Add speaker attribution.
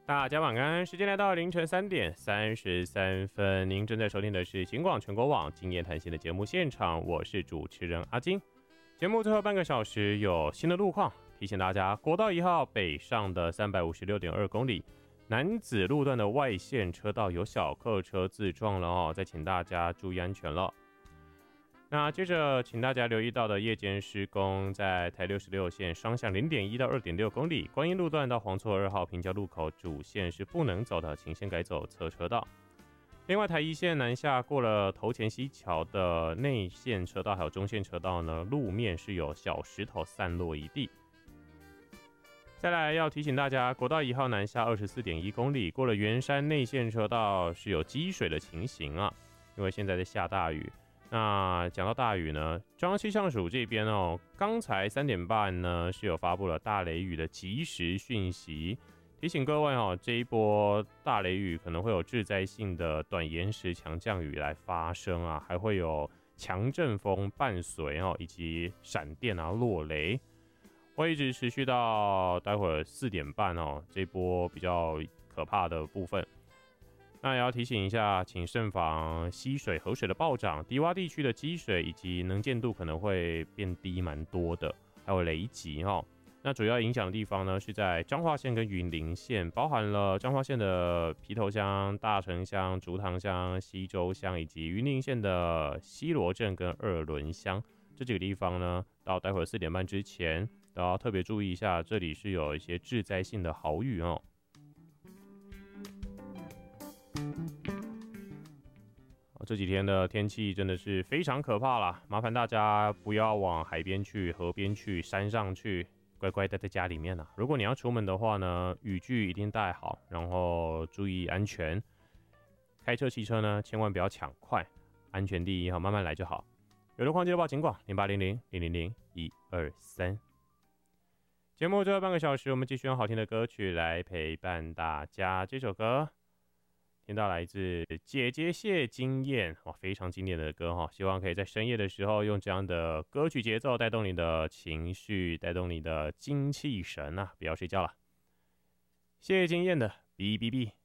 Speaker 1: 大家晚安，时间来到凌晨3:33，您正在收听的是警广全国网经验谈心的节目现场，我是主持人阿金。节目最后半个小时有新的路况，提醒大家，国道1号北上的356.2公里，楠梓路段的外线车道有小客车自撞了哦，再请大家注意安全了。那接着，请大家留意到的夜间施工，在台66线双向0.1到2.6公里，观音路段到黄厝2号平交路口主线是不能走的，请先改走侧车道。另外，台1线南下过了头前溪桥的内线车道还有中线车道呢，路面是有小石头散落一地。再来要提醒大家，国道1号南下24.1公里，过了圆山内线车道是有积水的情形啊，因为现在在下大雨。那讲到大雨呢，中央气象署这边哦，刚才3点半呢是有发布了大雷雨的即时讯息，提醒各位哦，这一波大雷雨可能会有致灾性的短延时强降雨来发生啊，还会有强阵风伴随哦，以及闪电啊、落雷，会一直持续到待会儿4点半哦，这波比较可怕的部分。那也要提醒一下，请慎防溪水、河水的暴涨，低洼地区的积水以及能见度可能会变低蛮多的，还有雷击哈。那主要影响的地方呢，是在彰化县跟云林县，包含了彰化县的皮头乡、大城乡、竹塘乡、溪州乡，以及云林县的西螺镇跟二仑乡这几个地方呢，到待会儿4点半之前都要特别注意一下，这里是有一些致灾性的豪雨哦。这几天的天气真的是非常可怕啦，麻烦大家不要往海边去、河边去、山上去，乖乖待在家里面啊。如果你要出门的话呢，雨具一定带好，然后注意安全。开车、骑车呢，千万不要抢快，安全第一，慢慢来就好。有路况记得报警广0800-000-123。节目最后半个小时，我们继续用好听的歌曲来陪伴大家。这首歌听到来自姐姐谢金燕，哇，非常经典的歌哈，希望可以在深夜的时候用这样的歌曲节奏带动你的情绪，带动你的精气神啊，不要睡觉了。谢金燕的 BBB。